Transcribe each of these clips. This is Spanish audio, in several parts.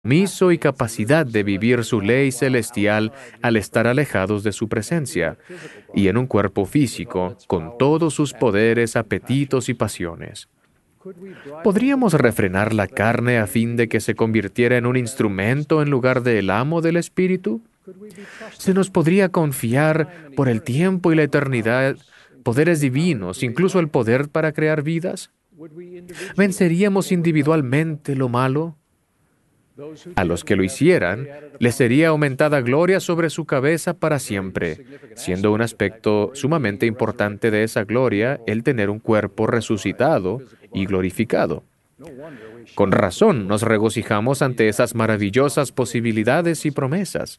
y capacidad de vivir su ley celestial al estar alejados de su presencia, y en un cuerpo físico, con todos sus poderes, apetitos y pasiones. ¿Podríamos refrenar la carne a fin de que se convirtiera en un instrumento en lugar del amo del Espíritu? ¿Se nos podría confiar por el tiempo y la eternidad poderes divinos, incluso el poder para crear vidas? ¿Venceríamos individualmente lo malo? A los que lo hicieran, les sería aumentada gloria sobre su cabeza para siempre, siendo un aspecto sumamente importante de esa gloria el tener un cuerpo resucitado y glorificado. Con razón nos regocijamos ante esas maravillosas posibilidades y promesas.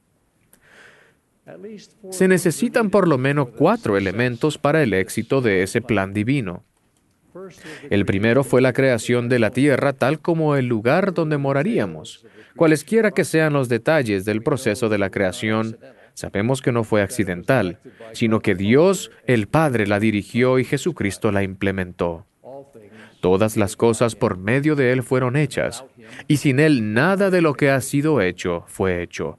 Se necesitan por lo menos 4 elementos para el éxito de ese plan divino. El primero fue la creación de la tierra tal como el lugar donde moraríamos. Cualesquiera que sean los detalles del proceso de la creación, sabemos que no fue accidental, sino que Dios, el Padre, la dirigió y Jesucristo la implementó. Todas las cosas por medio de Él fueron hechas, y sin Él nada de lo que ha sido hecho fue hecho.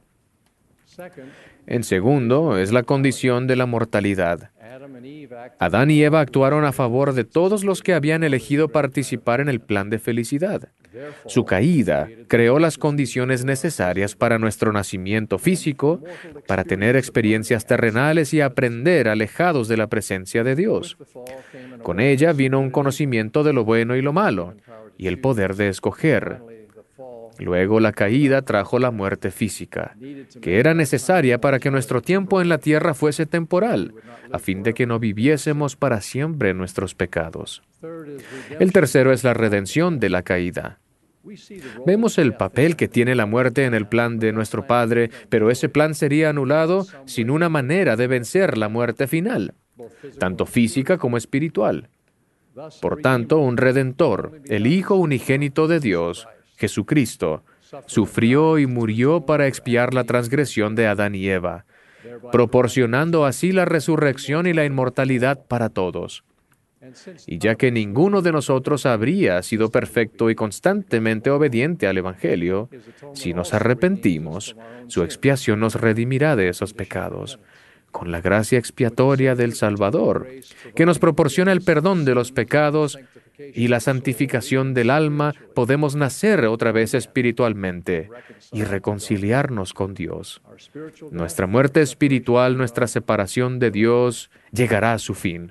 En segundo, es la condición de la mortalidad. Adán y Eva actuaron a favor de todos los que habían elegido participar en el plan de felicidad. Su caída creó las condiciones necesarias para nuestro nacimiento físico, para tener experiencias terrenales y aprender alejados de la presencia de Dios. Con ella vino un conocimiento de lo bueno y lo malo, y el poder de escoger. Luego la caída trajo la muerte física, que era necesaria para que nuestro tiempo en la tierra fuese temporal, a fin de que no viviésemos para siempre en nuestros pecados. El tercero es la redención de la caída. Vemos el papel que tiene la muerte en el plan de nuestro Padre, pero ese plan sería anulado sin una manera de vencer la muerte final, tanto física como espiritual. Por tanto, un Redentor, el Hijo unigénito de Dios, Jesucristo, sufrió y murió para expiar la transgresión de Adán y Eva, proporcionando así la resurrección y la inmortalidad para todos. Y ya que ninguno de nosotros habría sido perfecto y constantemente obediente al Evangelio, si nos arrepentimos, su expiación nos redimirá de esos pecados, con la gracia expiatoria del Salvador, que nos proporciona el perdón de los pecados y la santificación del alma, podemos nacer otra vez espiritualmente y reconciliarnos con Dios. Nuestra muerte espiritual, nuestra separación de Dios, llegará a su fin.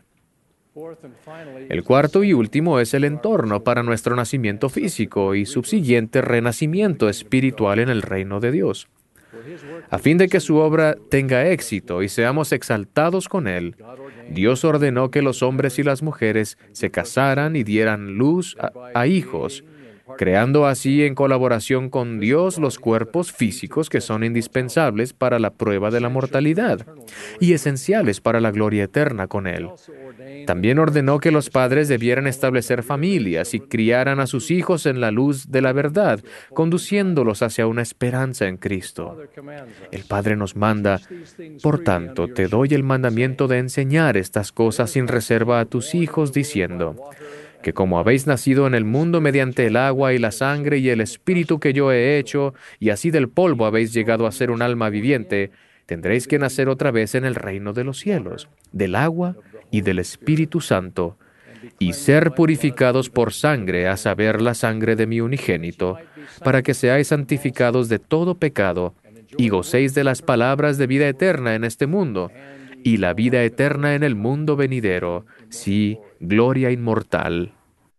El cuarto y último es el entorno para nuestro nacimiento físico y subsiguiente renacimiento espiritual en el reino de Dios. A fin de que su obra tenga éxito y seamos exaltados con Él, Dios ordenó que los hombres y las mujeres se casaran y dieran luz a hijos, creando así en colaboración con Dios los cuerpos físicos que son indispensables para la prueba de la mortalidad y esenciales para la gloria eterna con Él. También ordenó que los padres debieran establecer familias y criaran a sus hijos en la luz de la verdad, conduciéndolos hacia una esperanza en Cristo. El Padre nos manda: por tanto, te doy el mandamiento de enseñar estas cosas sin reserva a tus hijos, diciendo que como habéis nacido en el mundo mediante el agua y la sangre y el espíritu que yo he hecho, y así del polvo habéis llegado a ser un alma viviente, tendréis que nacer otra vez en el reino de los cielos, del agua y del Espíritu Santo, y ser purificados por sangre, a saber, la sangre de mi unigénito, para que seáis santificados de todo pecado, y gocéis de las palabras de vida eterna en este mundo, y la vida eterna en el mundo venidero, sí, gloria inmortal.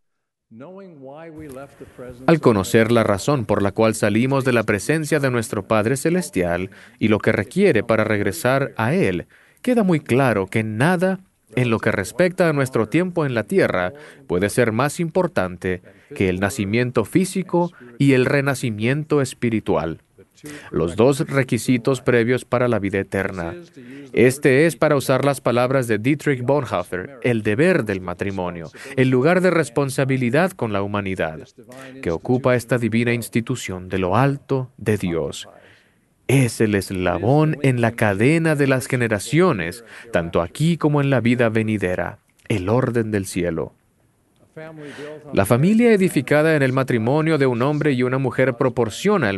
Al conocer la razón por la cual salimos de la presencia de nuestro Padre Celestial y lo que requiere para regresar a Él, queda muy claro que nada en lo que respecta a nuestro tiempo en la tierra puede ser más importante que el nacimiento físico y el renacimiento espiritual, los dos requisitos previos para la vida eterna. Este es, para usar las palabras de Dietrich Bonhoeffer, el deber del matrimonio, el lugar de responsabilidad con la humanidad, que ocupa esta divina institución de lo alto de Dios. Es el eslabón en la cadena de las generaciones, tanto aquí como en la vida venidera, el orden del cielo. La familia edificada en el matrimonio de un hombre y una mujer proporciona